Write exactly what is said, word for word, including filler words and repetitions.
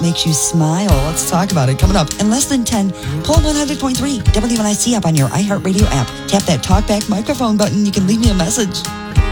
makes you smile? Let's talk about it. Coming up in less than ten, pull one hundred point three W N I C up on your iHeartRadio app. Tap that talkback microphone button. You can leave me a message.